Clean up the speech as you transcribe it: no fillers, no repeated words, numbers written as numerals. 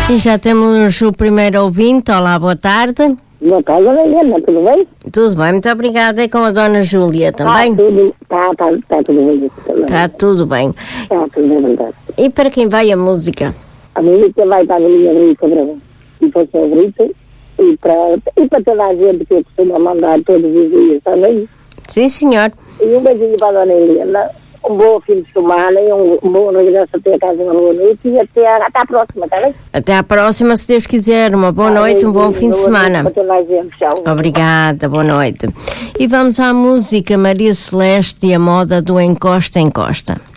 E já temos o primeiro ouvinte. Olá, boa tarde. Boa tarde, Helena, tudo bem? Tudo bem, muito obrigada. E com a dona Júlia também? Está tudo bem. Está tudo bem. Está tudo bem, verdade. E para quem vai a música? A música vai para a minha Brita Brava. E para o seu Brito. E para toda a gente que eu costumo mandar todos os dias também. Sim, senhor. E um beijinho para a dona Helena. Um bom fim de semana e um bom regresso até a casa, uma boa noite e até à próxima, está bem? Até à próxima, se Deus quiser. Uma boa noite, um bom fim de semana. Obrigada, boa noite. E vamos à música Maria Celeste e a moda do Encosta Encosta.